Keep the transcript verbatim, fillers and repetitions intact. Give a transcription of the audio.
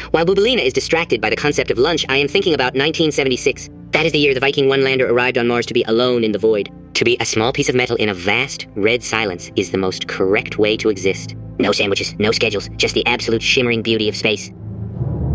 While Bubelina is distracted by the concept of lunch, I am thinking about nineteen seventy-six. That is the year the Viking one-lander arrived on Mars to be alone in the void. To be a small piece of metal in a vast, red silence is the most correct way to exist. No sandwiches, no schedules, just the absolute shimmering beauty of space.